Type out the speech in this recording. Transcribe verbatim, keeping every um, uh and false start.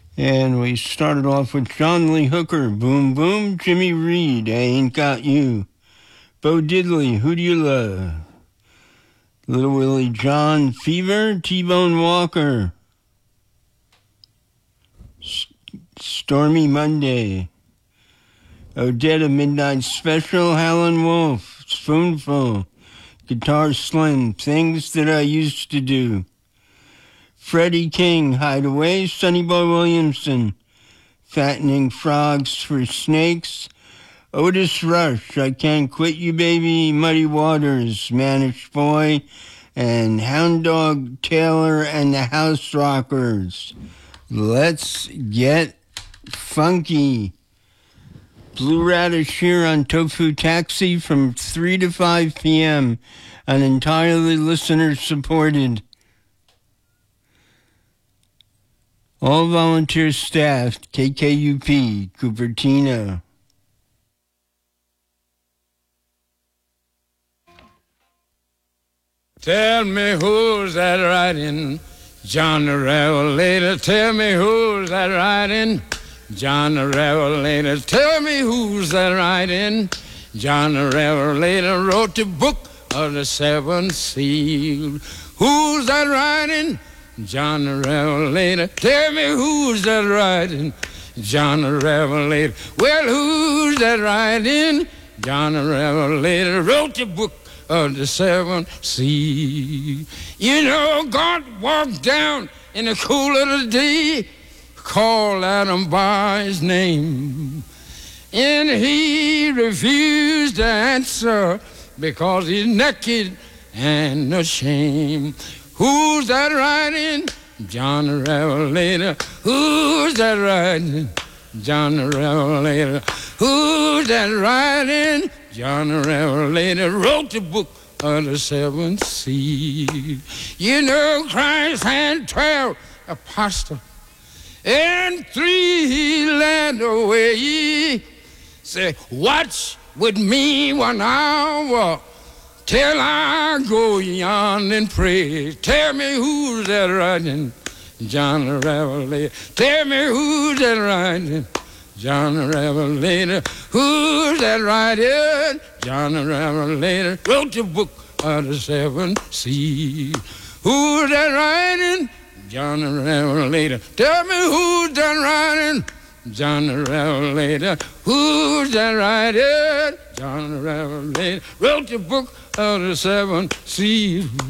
And we started off with John Lee Hooker, Boom Boom, Jimmy Reed, I Ain't Got You, Bo Diddley, Who Do You Love, Little Willie John, Fever, T-Bone Walker, S- Stormy Monday, Odetta Midnight Special, Howlin' Wolf, Spoonful, Guitar Slim, Things That I Used to Do, Freddie King, Hideaway, Sonny Boy Williamson, Fattening Frogs for Snakes, Otis Rush, I Can't Quit You Baby, Muddy Waters, Manish Boy, and Hound Dog Taylor and the House Rockers. Let's get funky. Blue Radish here on Tofu Taxi from three to five p.m. and entirely listener-supported. All volunteer staffed, K K U P, Cupertino. Tell me who's that riding, John the Revelator. Tell me who's that riding, John the Revelator. Tell me who's that riding, John the Revelator. Wrote the book of the seven seals. Who's that riding? John the Revelator. Tell me who's that riding, John the Revelator. Well, who's that riding? John the Revelator wrote the book of the seven seas. You know, God walked down in the cool of the day, called Adam by his name, and he refused to answer because he's naked and ashamed. Who's that riding? John the Revelator. Who's that riding? John the Revelator. Who's that riding? John the Revelator wrote the book of the seven seals. You know, Christ had twelve apostles, and three he led away. Say, watch with me one hour till I go yon and pray. Tell me who's that riding, John the Revelator. Tell me who's that riding, John the Revelator. Who's that riding, John the Revelator. Wrote the book of the seven seals. Who's that riding, John the Revelator. Tell me who's that riding, John the Revelator. Who's that riding, John the Revelator. Wrote the book of the seven seals.